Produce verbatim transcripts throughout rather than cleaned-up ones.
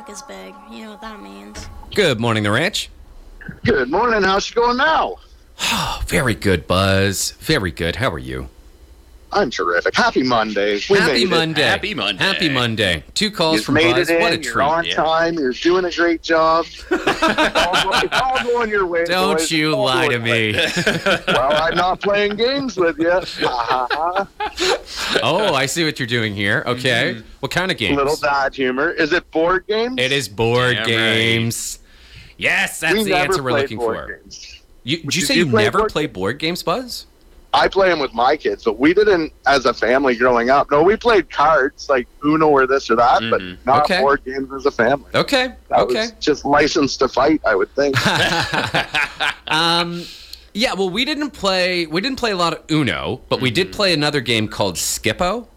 suck is big. You know what that means. Good morning, The Ranch. Good morning. How's it going now? Very good, Buzz. Very good. How are you? I'm terrific. Happy Monday. We Happy made Monday. It. Happy Monday. Happy Monday. Two calls You've from made Buzz. it in. What a You're treat. on Yeah. time. You're doing a great job. it's, all, it's all going your way. Don't boys. you It's all lie to going me. your way. Well, I'm not playing games with you. Oh, I see what you're doing here. Okay. Mm-hmm. What kind of games? Little dad humor. Is it board games? It is board Damn games. Yes, that's we the never answer we're played looking board for. Games. You, did you Did say you you play never board play board games, Buzz? I play them with my kids, but we didn't as a family growing up. No, we played cards like Uno or this or that, Mhm. but not Okay. board games as a family. Okay. That okay. was just licensed to fight, I would think. um, yeah. Well, we didn't play. We didn't play a lot of Uno, but we Mm-hmm. did play another game called Skippo.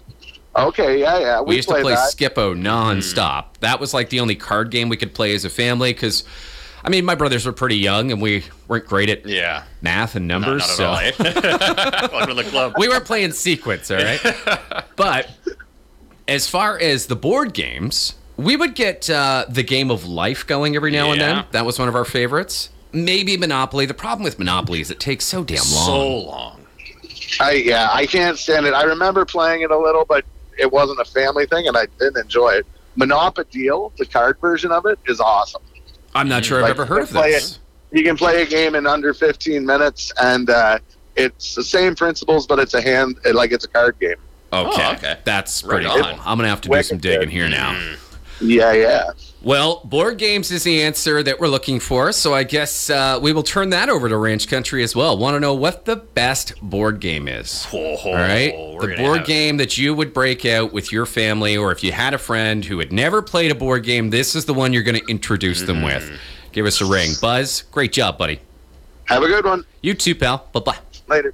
Okay, yeah, yeah. We, We, used to play play that. Skippo nonstop. That was like the only card game we could play as a family because, I mean, my brothers were pretty young and we weren't great at Yeah. math and Not, numbers. not at so all, eh? Welcome to the club. we weren't playing sequence, all right? But as far as the board games, we would get uh, the Game of Life going every now and Yeah. then. That was one of our favorites. Maybe Monopoly. The problem with Monopoly is it takes so damn long. So long. I yeah, I can't stand it. I remember playing it a little, but it wasn't a family thing, and I didn't enjoy it. Monopodeal, the card version of it, is awesome. I'm not sure I've Like, ever you heard can of play this. You can play a game in under fifteen minutes, and uh, it's the same principles, but it's a hand like it's a card game. Okay. Oh, okay. That's Right pretty on. cool. I'm going to have to do Wicked some digging good. here now. Yeah, yeah. Well, board games is the answer that we're looking for, so I guess uh, we will turn that over to Ranch Country as well. Want to know what the best board game is? Oh, All right? we're The gonna board have- game that you would break out with your family, or if you had a friend who had never played a board game, this is the one you're going to introduce them with. Give us a ring. Buzz, great job, buddy. Have a good one. You too, pal. Bye-bye. Later.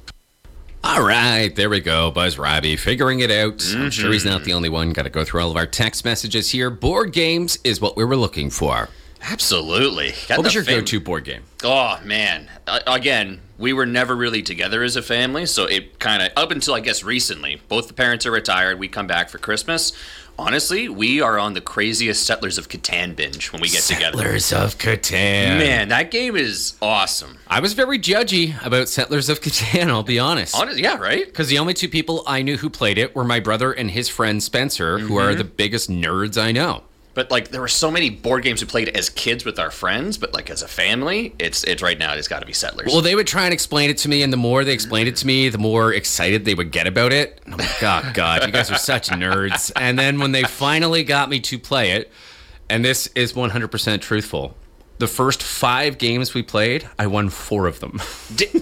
All right, there we go. Buzz Robbie figuring it out. I'm sure he's not the only one. Got to go through all of our text messages here. Board games is what we were looking for. Absolutely. Got What was the your fam- go-to board game? Oh, man. Uh, again, we were never really together as a family, so it kind of, up until I guess recently, both the parents are retired. We come back for Christmas. Honestly, we are on the craziest Settlers of Catan binge when we get together. Settlers of Catan. Man, that game is awesome. I was very judgy about Settlers of Catan, I'll be honest. Honest, yeah, right? Because the only two people I knew who played it were my brother and his friend Spencer, who are the biggest nerds I know. But like, there were so many board games we played as kids with our friends, but like as a family, it's it's right now. It's got to be Settlers. Well, they would try and explain it to me, and the more they explained it to me, the more excited they would get about it. And I'm like, God, God, you guys are such nerds. And then when they finally got me to play it, and this is one hundred percent truthful, the first five games we played, I won four of them. Di-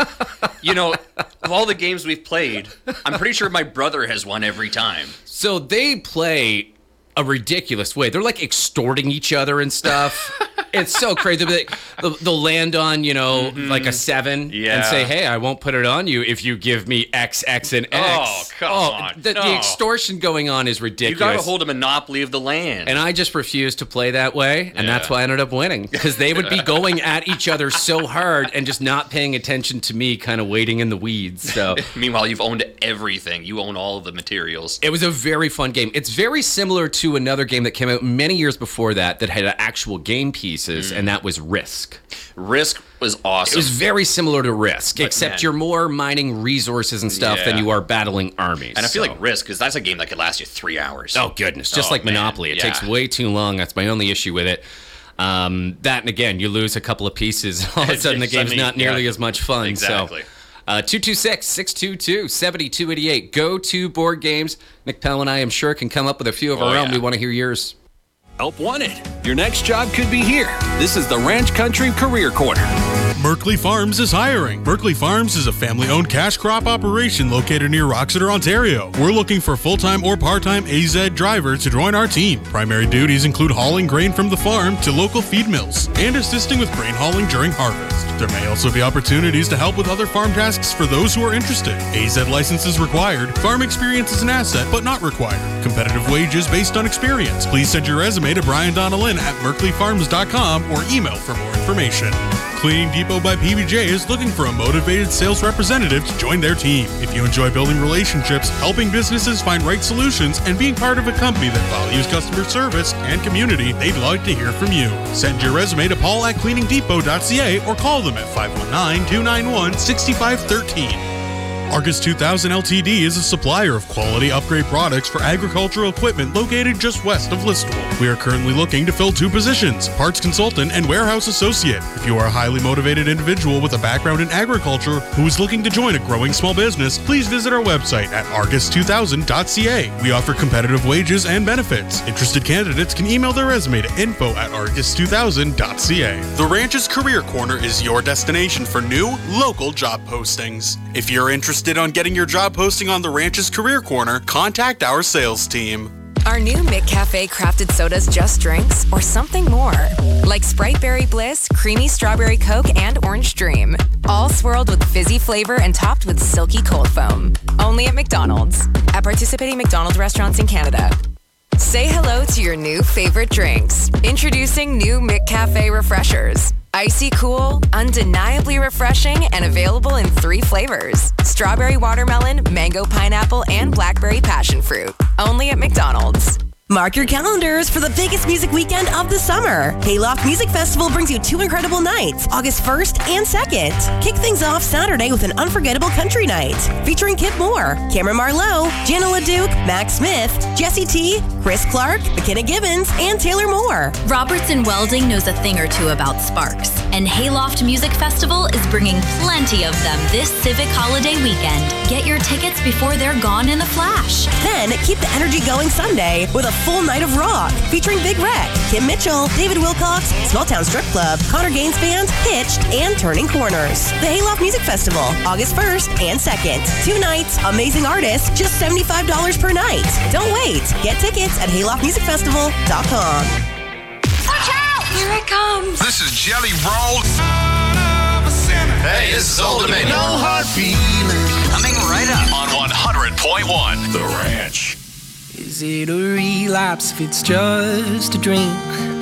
you know, of all the games we've played, I'm pretty sure my brother has won every time. So they play a ridiculous way. They're like extorting each other and stuff. It's so crazy. They'll, be like, they'll, they'll land on, you know, like a seven Yeah. and say, hey, I won't put it on you if you give me X, X, and X. Oh, come on. The, the No. extortion going on is You ridiculous. got to hold a monopoly of the land. And I just refused to play that way, and Yeah. that's why I ended up winning. Because they would be going at each other so hard and just not paying attention to me, kind of waiting in the weeds. So Meanwhile, you've owned everything. You own all of the materials. it was a very fun game. It's very similar to another game that came out many years before that that had actual game pieces, and that was Risk. Risk was awesome. It was very similar to Risk, But, except man. you're more mining resources and stuff than Yeah. you are battling armies. and I feel so- like Risk, because that's a game that could last you three hours. Oh, goodness. Just Oh, like man. Monopoly. It Yeah. takes way too long. That's my only issue with it. Um, that, and again, you lose a couple of pieces. All of a sudden, the game's Suddenly, not nearly yeah. as much fun. Exactly. So, uh, two two six, six two two, seven two eight eight. Go to board games. Nick Powell and I, I'm sure, can come up with a few of Oh, our own. yeah. We want to hear yours. Help wanted. Your next job could be here. This is the Ranch Country Career Corner. Merkley Farms is hiring. Merkley Farms is a family-owned cash crop operation located near Roxeter, Ontario. We're looking for full-time or part-time A Z drivers to join our team. Primary duties include hauling grain from the farm to local feed mills and assisting with grain hauling during harvest. There may also be opportunities to help with other farm tasks for those who are interested. A Z license is required. Farm experience is an asset, but not required. Competitive wages based on experience. Please send your resume to Brian Donnellan at merkley farms dot com or email for more information. Cleaning Depot by P B J is looking for a motivated sales representative to join their team. If you enjoy building relationships, helping businesses find right solutions, and being part of a company that values customer service and community, they'd like to hear from you. Send your resume to paul at cleaning depot dot c a or call them at five one nine, two nine one, six five one three. Argus two thousand Ltd is a supplier of quality upgrade products for agricultural equipment located just west of Listowel. We are currently looking to fill two positions, parts consultant and warehouse associate. If you are a highly motivated individual with a background in agriculture who is looking to join a growing small business, please visit our website at argus two thousand dot c a. We offer competitive wages and benefits. Interested candidates can email their resume to info at argus two thousand dot c a. The Ranch's Career Corner is your destination for new, local job postings. If you're interested on getting your job posting on the Ranch's Career Corner, contact our sales team. Are new McCafe crafted sodas just drinks or something more? Like Sprite Berry Bliss, Creamy Strawberry Coke, and Orange Dream. All swirled with fizzy flavor and topped with silky cold foam. Only at McDonald's. At participating McDonald's restaurants in Canada. Say hello to your new favorite drinks. Introducing new McCafe Refreshers. Icy cool, undeniably refreshing, and available in three flavors. Strawberry watermelon, mango pineapple, and blackberry passion fruit. Only at McDonald's. Mark your calendars for the biggest music weekend of the summer. Hayloft Music Festival brings you two incredible nights, August first and second. Kick things off Saturday with an unforgettable country night, featuring Kip Moore, Cameron Marlowe, Jana LaDuke, Max Smith, Jesse T, Chris Clark, McKenna Gibbons, and Taylor Moore. Robertson Welding knows a thing or two about sparks, and Hayloft Music Festival is bringing plenty of them this civic holiday weekend. Get your tickets before they're gone in a flash. Then keep the energy going Sunday with a full night of rock featuring Big Wreck, Kim Mitchell, David Wilcox, Small Town Strip Club, Connor Gaines Band, Hitched, and Turning Corners. The Hayloft Music Festival, August first and second. Two nights, amazing artists, just seventy-five dollars per night. Don't wait. Get tickets at hayloft music festival dot com. Watch out! Here it comes! This is Jelly Roll. Hey, this is Old Dominion. No hard feelings. Coming right up On one hundred point one, The Ranch. Is it a relapse if it's just a drink?